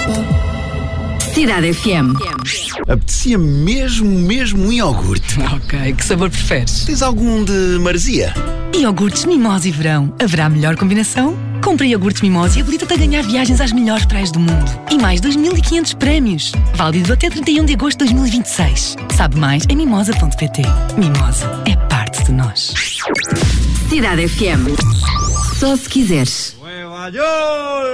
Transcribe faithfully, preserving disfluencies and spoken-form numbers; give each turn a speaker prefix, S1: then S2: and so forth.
S1: Cidade F M.
S2: Apetecia mesmo, mesmo um iogurte.
S3: Ok, que sabor preferes?
S2: Tens algum de maresia?
S3: Iogurtes Mimosa e Verão. Haverá melhor combinação? Compra iogurtes Mimosa e habilita-te a ganhar viagens às melhores praias do mundo. E mais dois mil e quinhentos prémios. Válido até trinta e um de agosto de dois mil e vinte e seis. Sabe mais em mimosa ponto pt. Mimosa é parte de nós.
S1: Cidade F M. Só se quiseres.